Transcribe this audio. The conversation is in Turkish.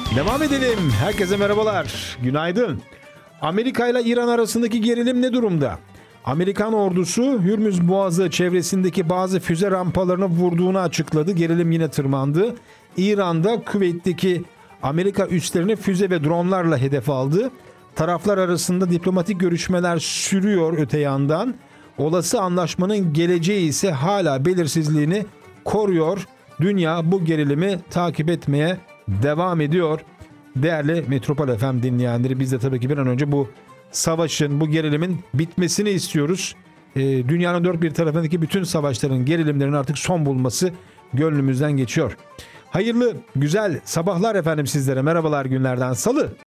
Devam edelim. Herkese merhabalar. Günaydın. Amerika ile İran arasındaki gerilim ne durumda? Amerikan ordusu Hürmüz Boğazı çevresindeki bazı füze rampalarını vurduğunu açıkladı. Gerilim yine tırmandı. İran'da Küveyt'teki Amerika üslerini füze ve dronlarla hedef aldı. Taraflar arasında diplomatik görüşmeler sürüyor öte yandan. Olası anlaşmanın geleceği ise hala belirsizliğini koruyor. Dünya bu gerilimi takip etmeye devam ediyor. Değerli Metropol FM dinleyenleri, biz de tabii ki bir an önce bu savaşın, bu gerilimin bitmesini istiyoruz. Dünyanın dört bir tarafındaki bütün savaşların, gerilimlerin artık son bulması gönlümüzden geçiyor. Hayırlı, güzel sabahlar efendim sizlere. Merhabalar günlerden salı.